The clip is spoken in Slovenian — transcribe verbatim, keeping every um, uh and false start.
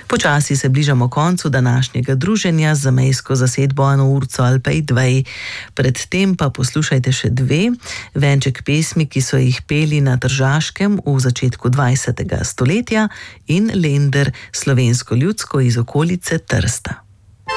Počasi se bližamo koncu današnjega druženja z zamejsko zasedbo Ano Urco Alpej Dvej. Predtem pa poslušajte še dve, venček pesmi, ki so jih peli na Tržaškem v začetku dvajsetega stoletja in Lender, slovensko ljudsko iz okolice Trsta.